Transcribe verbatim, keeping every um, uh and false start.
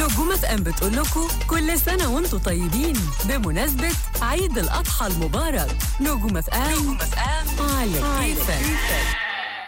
نجوم اف ام بتقول لكم كل سنة وانتم طيبين بمناسبة عيد الأضحى المبارك. نجوم اف ام على كيفك.